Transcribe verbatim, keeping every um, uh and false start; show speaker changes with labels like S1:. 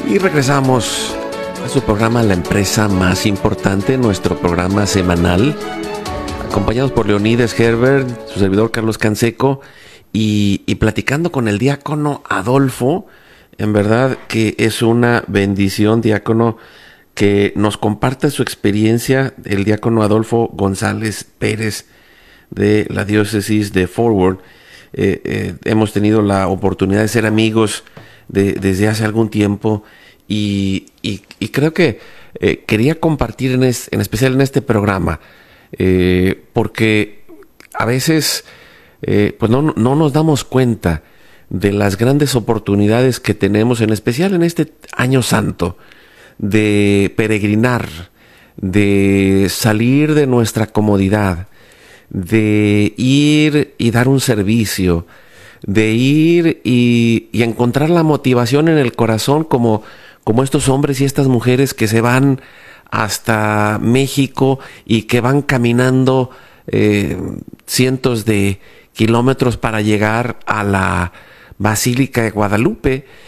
S1: Y regresamos a su programa La Empresa Más Importante, nuestro programa semanal, acompañados por Leonides Herbert, su servidor Carlos Canseco, y, y platicando con el diácono Adolfo. En verdad que es una bendición, diácono, que nos comparte su experiencia, el diácono Adolfo González Pérez de la diócesis de Forward. Eh, eh, hemos tenido la oportunidad de ser amigos de, desde hace algún tiempo y, y, y creo que eh, quería compartir en, es, en especial en este programa eh, porque a veces eh, pues no, no nos damos cuenta de las grandes oportunidades que tenemos, en especial en este año santo, de peregrinar, de salir de nuestra comodidad, de ir y dar un servicio, de ir y, y encontrar la motivación en el corazón como, como estos hombres y estas mujeres que se van hasta México y que van caminando eh, cientos de kilómetros para llegar a la Basílica de Guadalupe